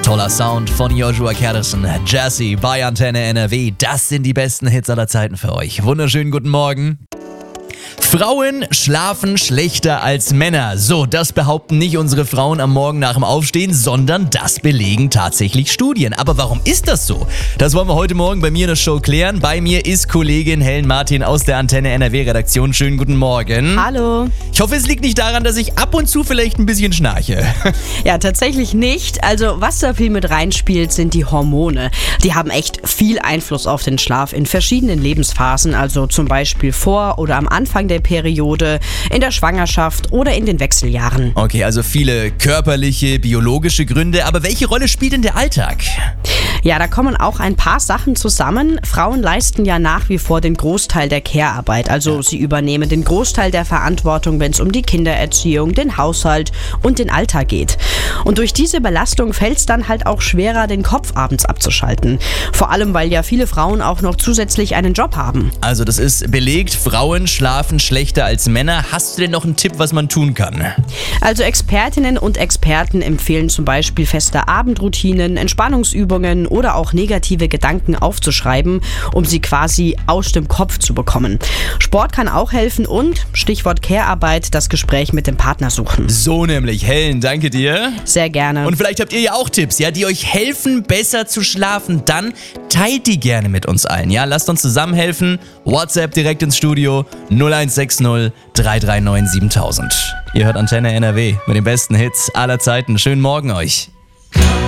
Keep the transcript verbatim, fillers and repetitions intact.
Toller Sound von Joshua Caterson, Jazzy bei Antenne N R W. Das sind die besten Hits aller Zeiten für euch. Wunderschönen guten Morgen. Frauen schlafen schlechter als Männer. So, das behaupten nicht unsere Frauen am Morgen nach dem Aufstehen, sondern das belegen tatsächlich Studien. Aber warum ist das so? Das wollen wir heute Morgen bei mir in der Show klären. Bei mir ist Kollegin Helen Martin aus der Antenne N R W-Redaktion. Schönen guten Morgen. Hallo. Ich hoffe, es liegt nicht daran, dass ich ab und zu vielleicht ein bisschen schnarche. Ja, tatsächlich nicht. Also was da viel mit reinspielt, sind die Hormone. Die haben echt viel Einfluss auf den Schlaf in verschiedenen Lebensphasen. Also zum Beispiel vor oder am Anfang der Periode, in der Schwangerschaft oder in den Wechseljahren. Okay, also viele körperliche, biologische Gründe. Aber welche Rolle spielt denn der Alltag? Ja, da kommen auch ein paar Sachen zusammen. Frauen leisten ja nach wie vor den Großteil der Care-Arbeit. Also sie übernehmen den Großteil der Verantwortung, wenn es um die Kindererziehung, den Haushalt und den Alltag geht. Und durch diese Belastung fällt es dann halt auch schwerer, den Kopf abends abzuschalten. Vor allem, weil ja viele Frauen auch noch zusätzlich einen Job haben. Also das ist belegt, Frauen schlafen schlechter als Männer. Hast du denn noch einen Tipp, was man tun kann? Also Expertinnen und Experten empfehlen zum Beispiel feste Abendroutinen, Entspannungsübungen oder auch negative Gedanken aufzuschreiben, um sie quasi aus dem Kopf zu bekommen. Sport kann auch helfen und, Stichwort Care-Arbeit, das Gespräch mit dem Partner suchen. So nämlich. Helen, danke dir. Sehr gerne. Und vielleicht habt ihr ja auch Tipps, ja, die euch helfen, besser zu schlafen. Dann teilt die gerne mit uns allen. Ja, lasst uns zusammen helfen. WhatsApp direkt ins Studio null eins sechs null drei drei neun siebentausend. Ihr hört Antenne N R W mit den besten Hits aller Zeiten. Schönen Morgen euch.